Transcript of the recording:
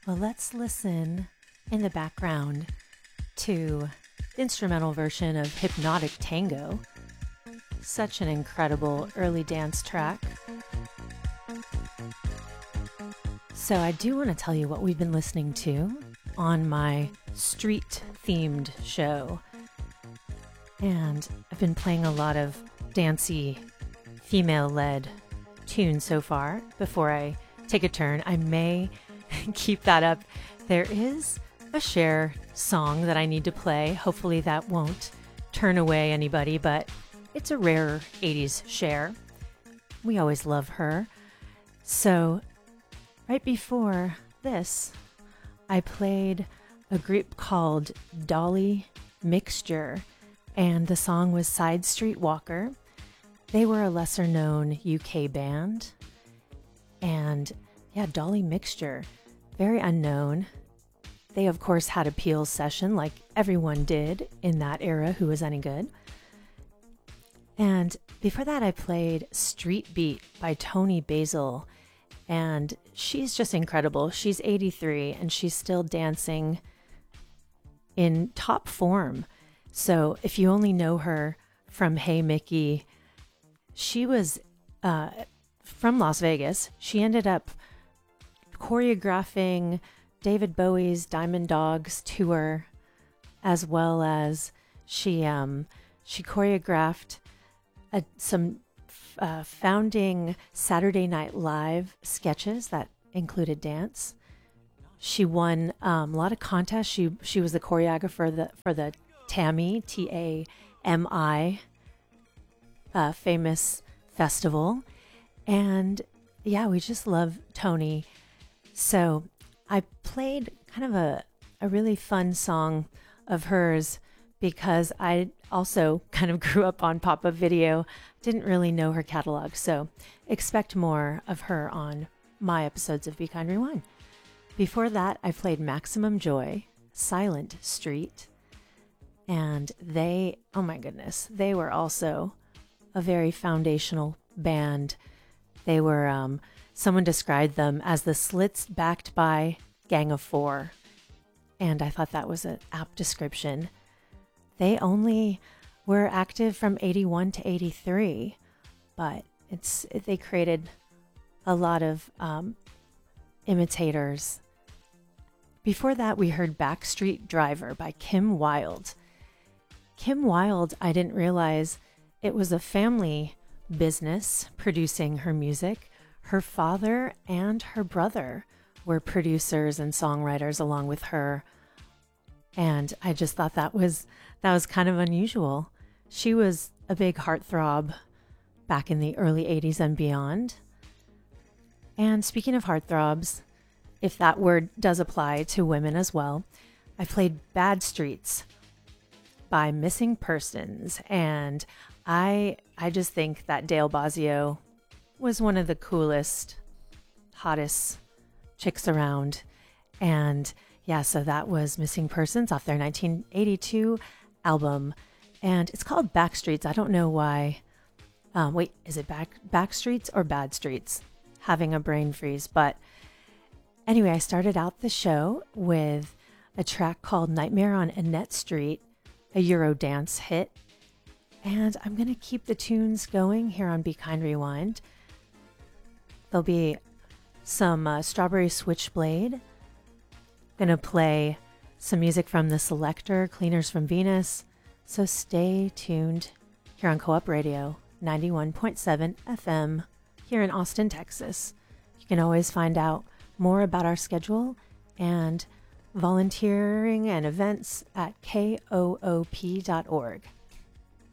Well, let's listen in the background to the instrumental version of Hypnotic Tango. Such an incredible early dance track. So I do want to tell you what we've been listening to on my street-themed show. And I've been playing a lot of dancey, female-led tunes so far. Before I take a turn, I may keep that up. There is a Cher song that I need to play. Hopefully that won't turn away anybody, but it's a rare 80s Cher. We always love her. So right before this, I played a group called Dolly Mixture, and the song was Side Street Walker. They were a lesser known UK band. And yeah, Dolly Mixture, very unknown. They, of course, had a Peel's session like everyone did in that era who was any good. And before that, I played Street Beat by Toni Basil. And she's just incredible. She's 83 and she's still dancing in top form. So if you only know her from Hey Mickey, she was from Las Vegas. She ended up choreographing David Bowie's Diamond Dogs tour, as well as she choreographed some founding Saturday Night Live sketches that included dance. She won a lot of contests. She was the choreographer for the Tammy, Tami, famous festival. And yeah, we just love Toni. So I played kind of a really fun song of hers because I also kind of grew up on pop-up video, didn't really know her catalog. So expect more of her on my episodes of Be Kind Rewind. Before that, I played Maximum Joy, Silent Street. And they, oh my goodness, they were also a very foundational band. They were, someone described them as the Slits backed by Gang of Four. And I thought that was an apt description. They only were active from 81 to 83, but they created a lot of imitators. Before that, we heard Backstreet Driver by Kim Wilde. Kim Wilde, I didn't realize it was a family business producing her music. Her father and her brother were producers and songwriters along with her. And I just thought that was kind of unusual. She was a big heartthrob back in the early 80s and beyond. And speaking of heartthrobs, if that word does apply to women as well, I played Bad Streets by Missing Persons. And I just think that Dale Bozzio was one of the coolest, hottest chicks around. And yeah, so that was Missing Persons off their 1982 album. And it's called Backstreets. I don't know why. Wait, is it Backstreets or Bad Streets? Having a brain freeze. But anyway, I started out the show with a track called Nightmare on Annette Street, a Eurodance hit. And I'm going to keep the tunes going here on Be Kind Rewind. There'll be some Strawberry Switchblade. Going to play some music from The Selector, Cleaners from Venus. So stay tuned here on Co-op Radio, 91.7 FM here in Austin, Texas. You can always find out more about our schedule and volunteering and events at koop.org.